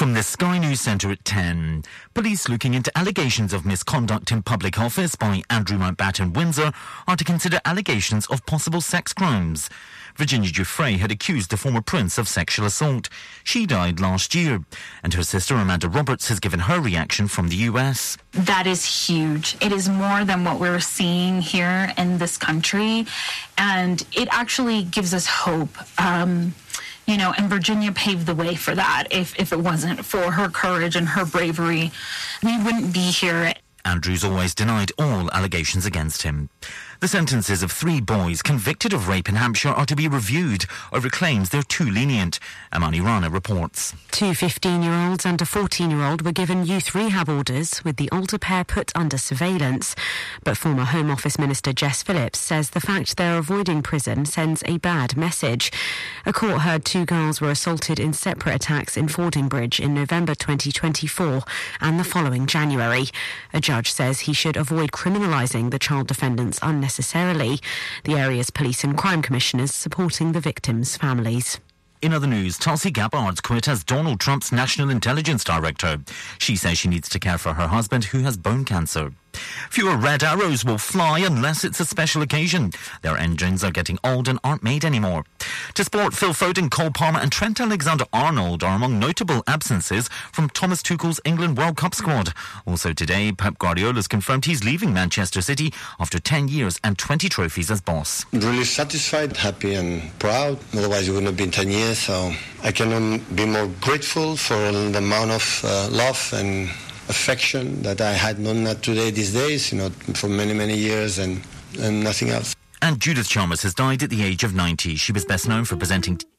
From the Sky News Centre at 10. Police looking into allegations of misconduct in public office by Andrew Mountbatten Windsor are to consider allegations of possible sex crimes. Virginia Giuffre had accused the former prince of sexual assault. She died last year, and her sister Amanda Roberts has given her reaction from the US. That is huge. It is more than what we're seeing here in this country, and it actually gives us hope. And Virginia paved the way for that. If it wasn't for her courage and her bravery, we wouldn't be here. Andrew's always denied all allegations against him. The sentences of 3 boys convicted of rape in Hampshire are to be reviewed over claims they're too lenient. Amani Rana reports. 2 15-year-olds and a 14-year-old were given youth rehab orders, with the older pair put under surveillance. But former Home Office Minister Jess Phillips says the fact they're avoiding prison sends a bad message. A court heard 2 girls were assaulted in separate attacks in Fordingbridge in November 2024 and the following January. A judge says he should avoid criminalising the child defendants unnecessarily. The area's police and crime commissioners supporting the victims' families. In other news, Tulsi Gabbard's quit as Donald Trump's National Intelligence Director. She says she needs to care for her husband, who has bone cancer. Fewer red arrows will fly unless it's a special occasion. Their engines are getting old and aren't made anymore. To sport, Phil Foden, Cole Palmer and Trent Alexander-Arnold are among notable absences from Thomas Tuchel's England World Cup squad. Also today, Pep Guardiola's confirmed he's leaving Manchester City after 10 years and 20 trophies as boss. Really satisfied, happy and proud. Otherwise it wouldn't have been 10 years, so I cannot be more grateful for the amount of love and affection that I had known that today these days, for many, many years and nothing else. And Judith Chalmers has died at the age of 90. She was best known for presenting